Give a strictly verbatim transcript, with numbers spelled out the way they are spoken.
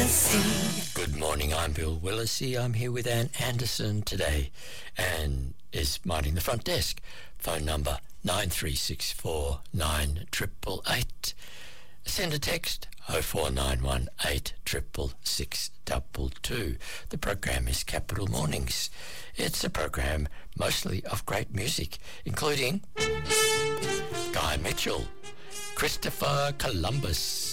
Willisey. Good morning, I'm Bill Willisey. I'm here with Ann Anderson today. Ann is minding the front desk. Phone number nine three six four nine eight eight eight. Send a text oh four nine one eight six six six two two. The program is Capital Mornings. It's a program mostly of great music, including Guy Mitchell, Christopher Columbus,